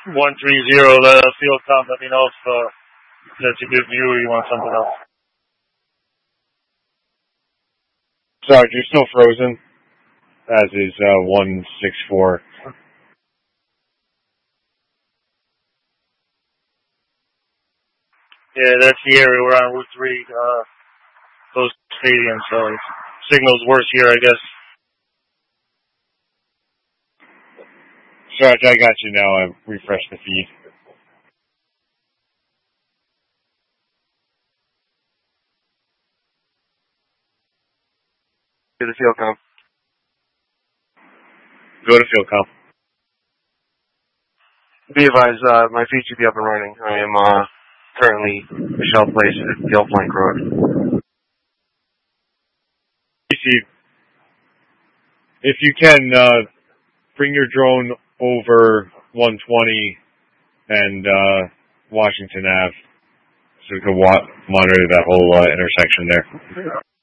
130, field count. Let me know if that's a good view or you want something else. Sorry, you're still frozen, as is 164. Yeah, that's the area. We're on Route 3, close to the stadium, so signal's worse here, I guess. Sorry, I got you now. I refreshed the feed. To the field comp. Go to field comp. Be advised, my feed should be up and running. I am currently Michelle Place at Gale Plank Road. If you can, bring your drone over 120 and Washington Ave so we can monitor that whole intersection there.